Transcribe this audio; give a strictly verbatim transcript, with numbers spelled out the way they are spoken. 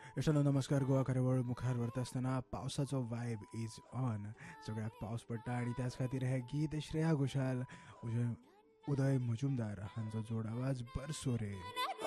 यशानो नमस्कार. गोवा करेवळ मुखार व्हरता आसतना पावसाचो वायब इज ऑन. सगळ्याक पावस पडटा आनी त्याच खातीर हे गीत श्रेया घोषाल, उदय उदय मजुमदार हांचो जोड आवाज बरसो रे.